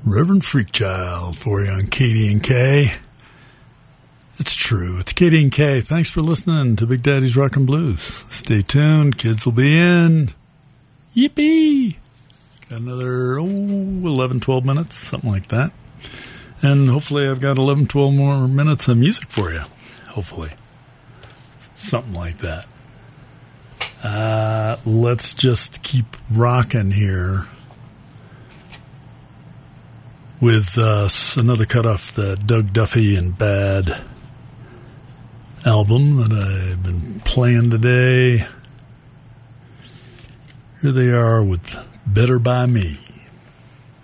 Reverend Freakchild for you on KD&K. It's true. It's KD&K. Thanks for listening to Big Daddy's Rockin' Blues. Stay tuned. Kids will be in. Yippee! Got another 11, 12 minutes, something like that. And hopefully I've got 11, 12 more minutes of music for you. Hopefully. Something like that. Let's just keep rocking here with another cut off the Doug Duffy and Bad album that I've been playing today. Here they are with Better By Me.